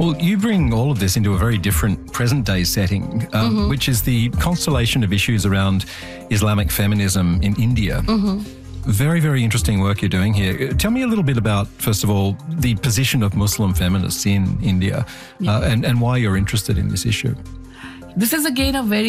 Well, you bring all of this into a very different present-day setting, which is the constellation of issues around Islamic feminism in India. Very, very interesting work you're doing here. Tell me a little bit about, first of all, the position of Muslim feminists in India and why you're interested in this issue. This is again a very